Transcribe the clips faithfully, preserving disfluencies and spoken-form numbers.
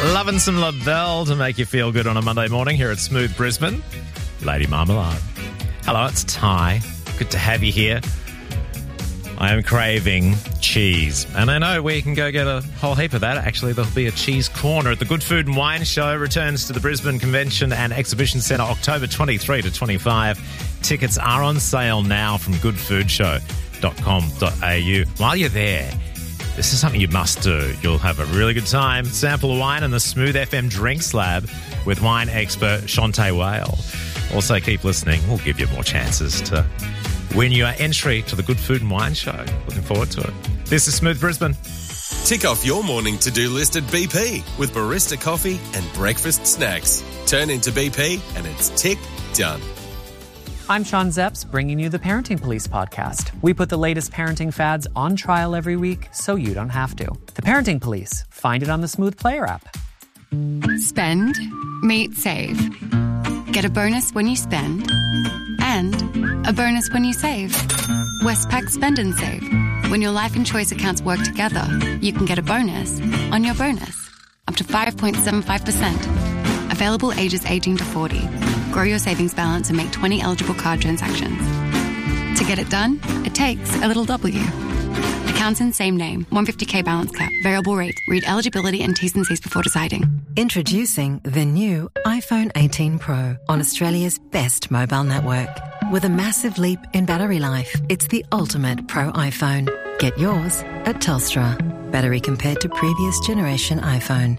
Loving some Lavelle to make you feel good on a Monday morning here at Smooth Brisbane. Lady Marmalade. Hello, it's Ty. Good to have you here. I am craving cheese. And I know we can go get a whole heap of that. Actually, there'll be a cheese corner at the Good Food and Wine Show. Returns to the Brisbane Convention and Exhibition Centre October twenty-third to twenty-fifth. Tickets are on sale now from good food show dot com dot a u. While you're there, this is something you must do. You'll have a really good time. Sample a wine in the Smooth F M Drinks Lab with wine expert Shantae Whale. Also, keep listening. We'll give you more chances to win your entry to the Good Food and Wine Show. Looking forward to it. This is Smooth Brisbane. Tick off your morning to-do list at B P with barista coffee and breakfast snacks. Turn into B P and it's tick done. I'm Sean Zepps, bringing you the Parenting Police podcast. We put the latest parenting fads on trial every week so you don't have to. The Parenting Police. Find it on the Smooth Player app. Spend, meet, save. Get a bonus when you spend and a bonus when you save. Westpac Spend and Save. When your life and choice accounts work together, you can get a bonus on your bonus. Up to five point seven five percent. Available ages eighteen to forty. Grow your savings balance and make twenty eligible card transactions. To get it done, it takes a little W. Accounts in same name. one hundred fifty thousand balance cap. Variable rate. Read eligibility and T's and C's before deciding. Introducing the new iPhone eighteen Pro on Australia's best mobile network. With a massive leap in battery life, it's the ultimate Pro iPhone. Get yours at Telstra. Battery compared to previous generation iPhone.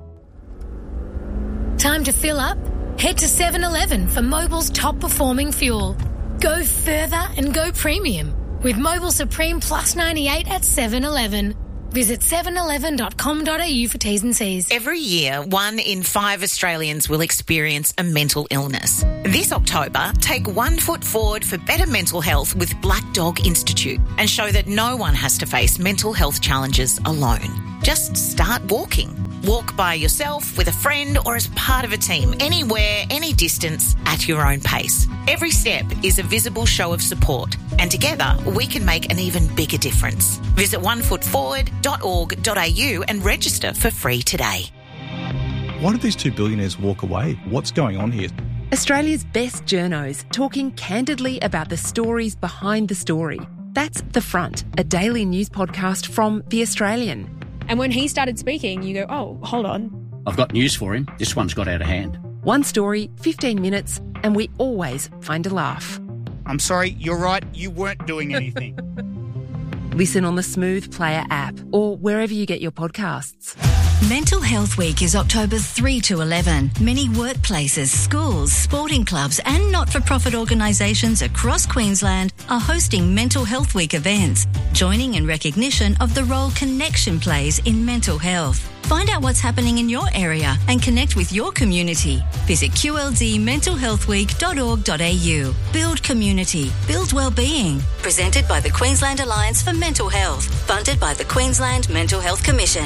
Time to fill up? Head to seven eleven for Mobil's top-performing fuel. Go further and go premium with Mobil Supreme Plus ninety-eight at seven eleven. Visit seven eleven dot com dot a u for T's and C's. Every year, one in five Australians will experience a mental illness. This October, take one foot forward for better mental health with Black Dog Institute and show that no one has to face mental health challenges alone. Just start walking. Walk by yourself, with a friend, or as part of a team, anywhere, any distance, at your own pace. Every step is a visible show of support, and together we can make an even bigger difference. Visit one foot forward dot org dot a u and register for free today. Why did these two billionaires walk away? What's going on here? Australia's best journos talking candidly about the stories behind the story. That's The Front, a daily news podcast from The Australian. And when he started speaking, you go, oh, hold on. I've got news for him. This one's got out of hand. One story, fifteen minutes, and we always find a laugh. I'm sorry, you're right, you weren't doing anything. Listen on the Smooth Player app or wherever you get your podcasts. Mental Health Week is October three to eleven. Many workplaces, schools, sporting clubs and not-for-profit organisations across Queensland are hosting Mental Health Week events, joining in recognition of the role connection plays in mental health. Find out what's happening in your area and connect with your community. Visit q l d mental health week dot org dot a u. Build community. Build wellbeing. Presented by the Queensland Alliance for Mental Health. Funded by the Queensland Mental Health Commission.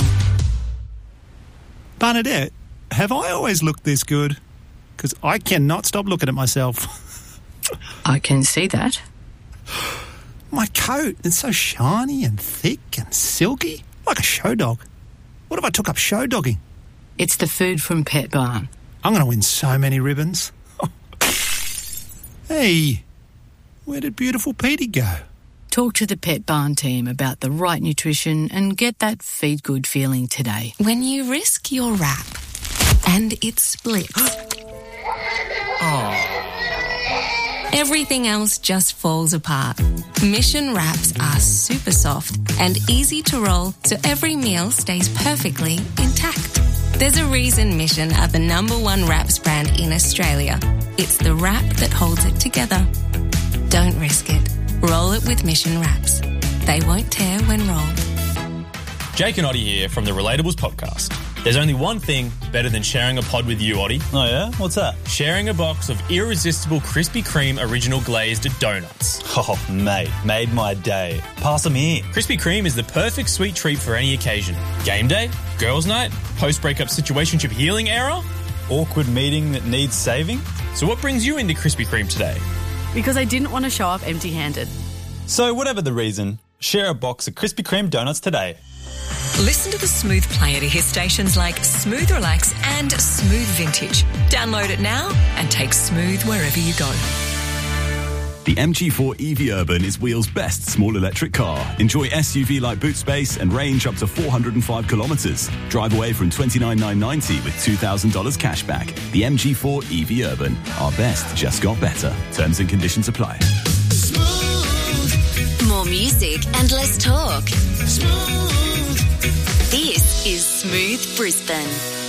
Bernadette, have I always looked this good? Because I cannot stop looking at myself. I can see that. My coat, it's so shiny and thick and silky, like a show dog. What if I took up show dogging? It's the food from Pet Barn. I'm going to win so many ribbons. Hey, where did beautiful Petey go? Talk to the Pet Barn team about the right nutrition and get that feed good feeling today. When you risk your wrap and it splits, oh. everything else just falls apart. Mission wraps are super soft and easy to roll so every meal stays perfectly intact. There's a reason Mission are the number one wraps brand in Australia. It's the wrap that holds it together. Don't risk it. Roll it with Mission wraps. They won't tear when rolled. Jake and Oddie here from the Relatables podcast. There's only one thing better than sharing a pod with you, Oddie. Oh yeah? What's that? Sharing a box of irresistible Krispy Kreme original glazed donuts. Oh, mate, made my day. Pass them here. Krispy Kreme is the perfect sweet treat for any occasion. Game day, girls' night, post-breakup situationship healing era, awkward meeting that needs saving. So what brings you into Krispy Kreme today? Because I didn't want to show up empty-handed. So whatever the reason, share a box of Krispy Kreme donuts today. Listen to the Smooth player to hear stations like Smooth Relax and Smooth Vintage. Download it now and take Smooth wherever you go. The M G four E V Urban is Wheel's best small electric car. Enjoy S U V-like boot space and range up to four hundred five kilometres. Drive away from twenty-nine thousand nine hundred ninety with two thousand dollars cash back. The M G four E V Urban. Our best just got better. Terms and conditions apply. Smooth. More music and less talk. Smooth. This is Smooth Brisbane.